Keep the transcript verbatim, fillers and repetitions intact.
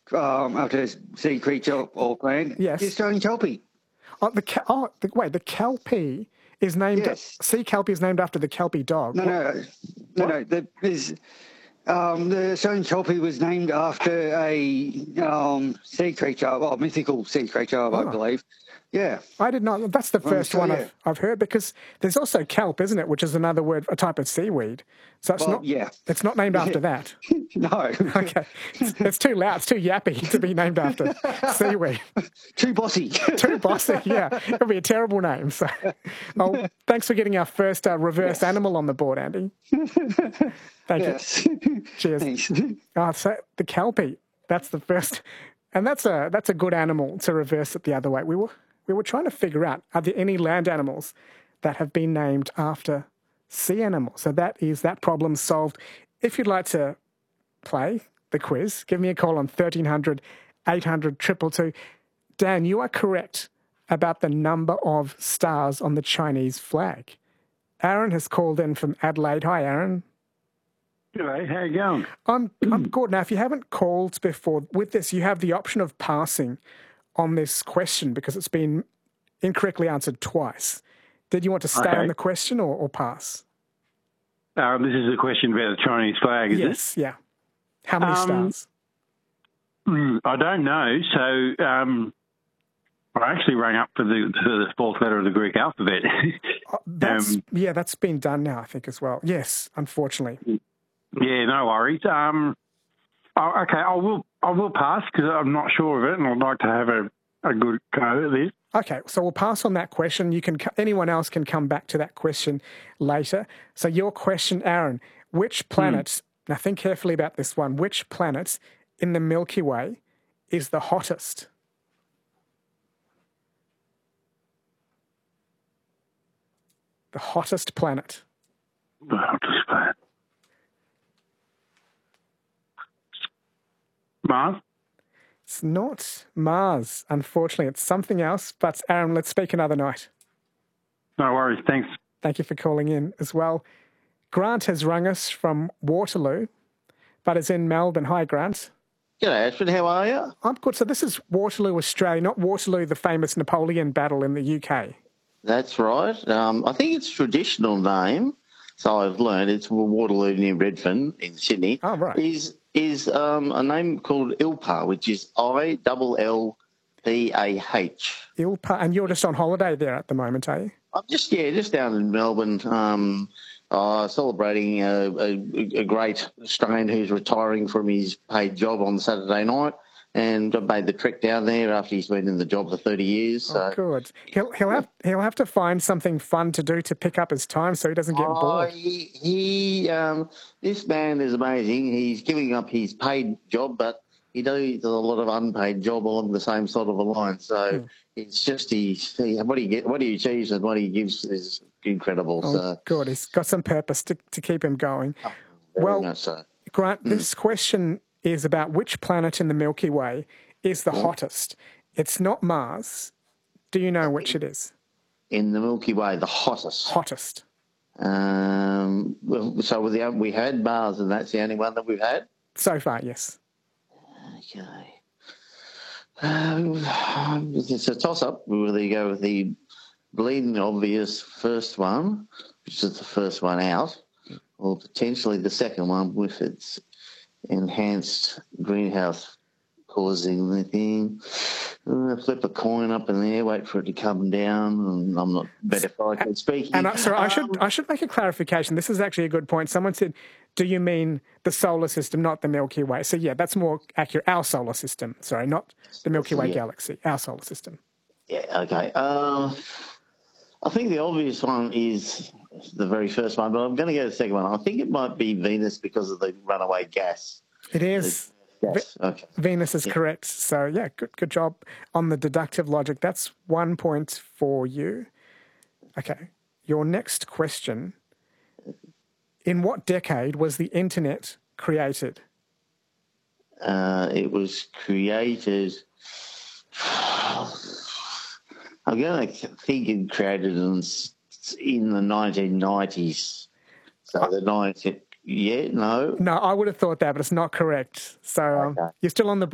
um, after a sea creature or plant. Yes. The Australian kelpie. Oh, the oh, the, wait, the kelpie is named. Yes. Sea kelpie is named after the kelpie dog. No, What? no, no, no. The, there's, um, the Australian kelpie was named after a um, sea creature, well, mythical sea creature, I Oh. believe. Yeah. I did not. That's the first one Australia. I've, I've heard, because there's also kelp, isn't it? Which is another word, a type of seaweed. So it's Well, not. yeah. It's not named after that. No. Okay, it's, it's too loud. It's too yappy to be named after seaweed. Too bossy. Too bossy. Yeah, it'll be a terrible name. So, oh, thanks for getting our first uh, reverse Yes. animal on the board, Andy. Thank Yes. you. Cheers. Thanks. Oh, so the kelpie. That's the first, and that's a that's a good animal to reverse it the other way. We were we were trying to figure out, are there any land animals that have been named after sea animals? So that is that problem solved. If you'd like to play the quiz, give me a call on thirteen hundred, eight hundred, two two two. Dan, you are correct about the number of stars on the Chinese flag. Aaron has called in from Adelaide. Hi, Aaron. G'day, how you going? I'm I'm good. Now, if you haven't called before, with this, you have the option of passing on this question because it's been incorrectly answered twice. Did you want to stay Okay. on the question or, or pass? Um, this is a question about the Chinese flag, is Yes, yeah. How many Um, stars? it? Mm, I don't know. So um, I actually rang up for the, for the fourth letter of the Greek alphabet. Oh, that's, um, yeah, that's been done now, I think, as well. Yes, unfortunately. yeah, no worries. Um, oh, okay, I will I will pass because I'm not sure of it, and I'd like to have a, a good go at this. Okay, so we'll pass on that question. You can anyone else can come back to that question later. So your question, Aaron, which planet, now think carefully about this one, which planet in the Milky Way is the hottest? The hottest planet. The hottest planet. Mars? It's not Mars, unfortunately. It's something else. But Aaron, let's speak another night. No worries, thanks. Thank you for calling in as well. Grant has rung us from Waterloo, but is in Melbourne. Hi, Grant. G'day, Ashford. How are you? I'm good. So this is Waterloo, Australia, not Waterloo, the famous Napoleon battle in the U K. That's right. Um, I think it's a traditional name, so I've learned. It's Waterloo near Redfern in Sydney. Oh, right. Is is um, a name called Ilpa, which is I L L P A H. Ilpa, and you're just on holiday there at the moment, are you? I'm just yeah, just down in Melbourne, um, uh, celebrating a, a, a great Australian who's retiring from his paid job on Saturday night. And I made the trek down there after he's been in the job for thirty years. So. Oh, good. He'll he'll have he'll have to find something fun to do to pick up his time so he doesn't get oh, bored. He, he um, this man is amazing. He's giving up his paid job, but he does a lot of unpaid job along the same sort of a line. So Hmm. it's just he's, he what he get, what he achieves and what he gives is incredible. Oh, so good. He's got some purpose to to keep him going. very well, much so. Grant, this question is about which planet in the Milky Way is the hottest. It's not Mars. Do you know which it is? In the Milky Way, the hottest. Hottest. Um, well, so we we had Mars, and that's the only one that we've had. So far, yes. Okay. Um, it's a toss-up. We will go with the bleeding obvious first one, which is the first one out, or potentially the second one with its enhanced greenhouse causing the thing. Uh, flip a coin up in there, wait for it to come down, and I'm not metaphorically speaking. And I, sorry, I should Um, I should make a clarification. This is actually a good point. Someone said, "Do you mean the solar system, not the Milky Way?" So yeah, that's more accurate. Our solar system, sorry, not the Milky Way Yeah. galaxy. Our solar system. Yeah, okay. Uh, I think the obvious one is the very first one, but I'm going to go to the second one. I think it might be Venus because of the runaway gas. It is. Yes, okay. Venus is correct. So yeah, good good job on the deductive logic. That's one point for you. Okay. Your next question. In what decade was the internet created? Uh, it was created. I'm going to think it created in, in the nineteen nineties. So the nineteen. Yeah, no. No, I would have thought that, but it's not correct. So um, Okay. you're still on the